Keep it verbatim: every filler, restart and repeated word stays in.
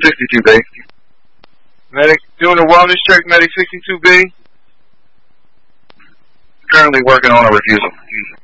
sixty-two B. Medic, doing a wellness check, Medic sixty-two B. Currently working on a refusal.